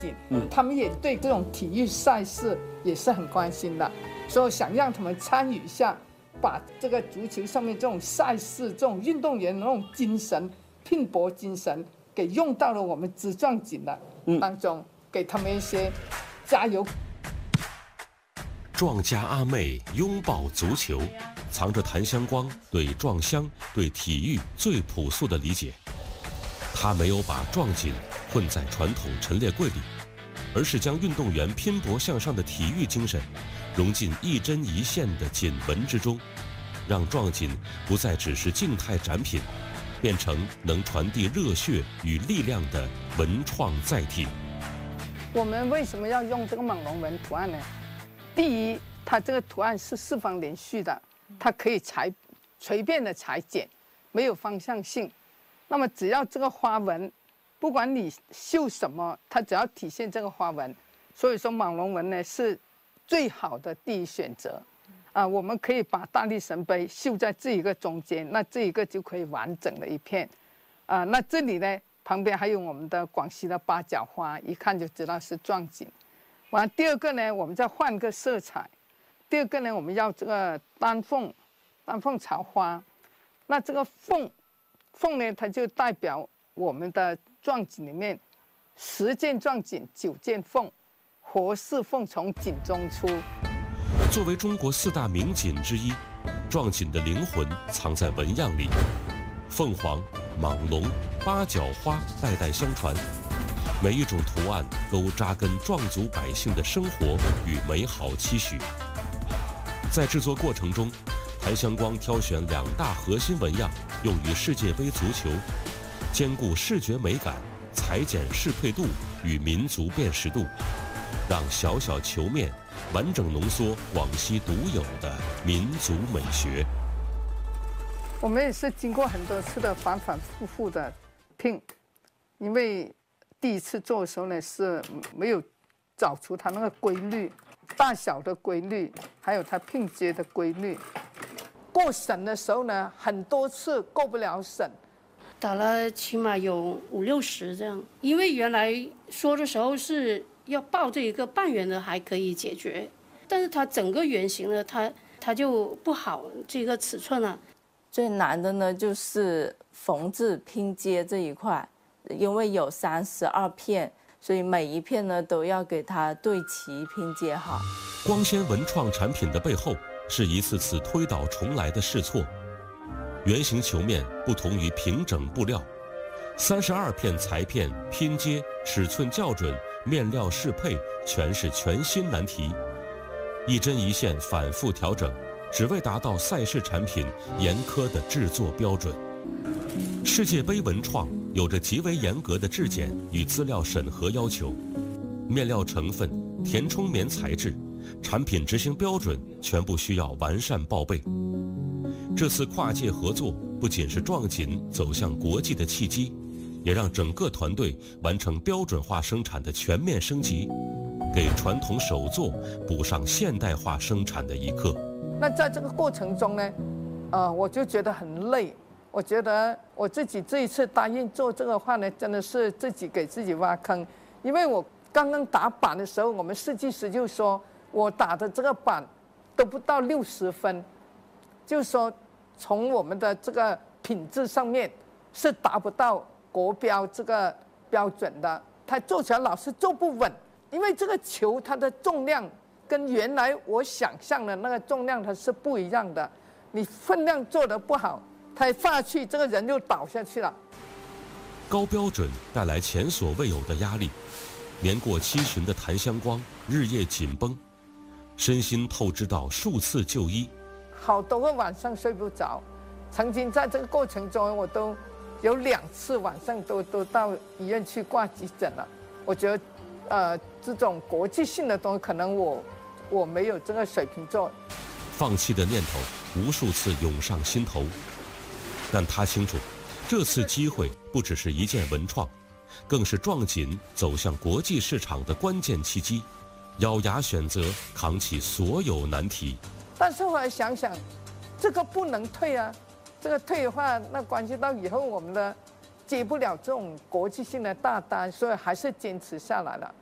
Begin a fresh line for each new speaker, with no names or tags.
景，他们也对这种体育赛事也是很关心的，所以想让他们参与一下，把这个足球上面这种赛事、这种运动员的那种精神、拼搏精神，给用到了我们职壮锦的当中，给他们一些加油。
壮家阿妹拥抱足球，藏着谭香光对壮乡、对体育最朴素的理解。他没有把壮锦混在传统陈列柜里，而是将运动员拼搏向上的体育精神融进一针一线的锦文之中，让壮锦不再只是静态展品，变成能传递热血与力量的文创载体。
我们为什么要用这个蟒龙纹图案呢？第一，它这个图案是四方连续的，它可以随便的裁剪，没有方向性。那么只要这个花纹，不管你绣什么，它只要体现这个花纹。所以说蟒龙纹呢是最好的第一选择。我们可以把大力神杯绣在这一个中间，那这一个就可以完整的一片。那这里呢旁边还有我们的广西的八角花，一看就知道是壮锦。完，第二个呢，我们再换个色彩。第二个呢，我们要这个丹凤巢花。那这个凤呢，它就代表我们的壮锦里面10件壮锦9件凤，活似凤从锦中出。
作为中国4大名锦之一，壮锦的灵魂藏在纹样里，凤凰、蟒龙、八角花代代相传。每一种图案都扎根壮族百姓的生活与美好期许。在制作过程中，谭香光挑选2大核心纹样，用于世界杯足球，兼顾视觉美感、裁剪适配度与民族辨识度，让小小球面完整浓缩广西独有的民族美学。
我们也是经过很多次的反反复复的拼，因为第一次做的时候呢，是没有找出它那个规律、大小的规律，还有它拼接的规律。过审的时候呢，很多次过不了审，
打了起码有50、60这样。因为原来说的时候是要报这一个半圆的还可以解决，但是它整个圆形呢，它就不好，这个尺寸啊。
最难的呢就是缝制拼接这一块。因为有32片，所以每一片呢都要给它对齐拼接好。
光纤文创产品的背后是一次次推倒重来的试错。圆形球面不同于平整布料，32片裁片拼接、尺寸校准、面料适配，全是全新难题。一针一线反复调整，只为达到赛事产品严苛的制作标准。世界杯文创有着极为严格的质检与资料审核要求，面料成分、填充棉材质、产品执行标准全部需要完善报备。这次跨界合作不仅是壮锦走向国际的契机，也让整个团队完成标准化生产的全面升级，给传统手作补上现代化生产的一课。
那在这个过程中呢，我就觉得很累。我觉得我自己这一次答应做这个话呢，真的是自己给自己挖坑。因为我刚刚打板的时候，我们设计师就说我打的这个板都不到60分，就是说从我们的这个品质上面是达不到国标这个标准的，它做起来老是做不稳。因为这个球它的重量跟原来我想象的那个重量它是不一样的，你分量做得不好，它一放下去，这个人就倒下去了。
高标准带来前所未有的压力，年过70旬的谭香光日夜紧绷，身心透支到数次就医，
好多个晚上睡不着。曾经在这个过程中，我都有2次晚上都到医院去挂急诊了。我觉得，这种国际性的东西，可能我没有这个水平做。
放弃的念头无数次涌上心头。但他清楚，这次机会不只是一件文创，更是壮锦走向国际市场的关键契机。咬牙选择，扛起所有难题。
但是后来想想，这个不能退啊！这个退的话，那关系到以后我们的接不了这种国际性的大单，所以还是坚持下来了。